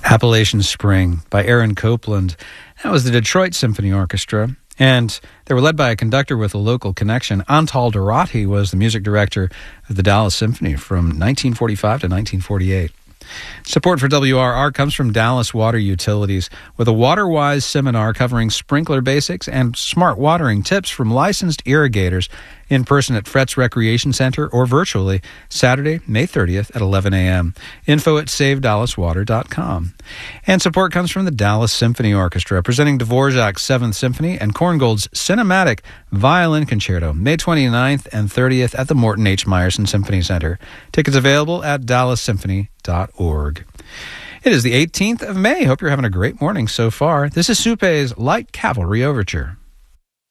Appalachian Spring by Aaron Copland. That was the Detroit Symphony Orchestra, and they were led by a conductor with a local connection. Antal Dorati was the music director of the Dallas Symphony from 1945 to 1948. Support for WRR comes from Dallas Water Utilities with a WaterWise seminar covering sprinkler basics and smart watering tips from licensed irrigators in person at Fretz Recreation Center or virtually Saturday, May 30th at 11 a.m. Info at SaveDallasWater.com. And support comes from the Dallas Symphony Orchestra presenting Dvorak's 7th Symphony and Korngold's Cinematic Violin Concerto May 29th and 30th at the Morton H. Meyerson Symphony Center. Tickets available at DallasSymphony.org. It is the 18th of May. Hope you're having a great morning so far. This is Supé's Light Cavalry Overture.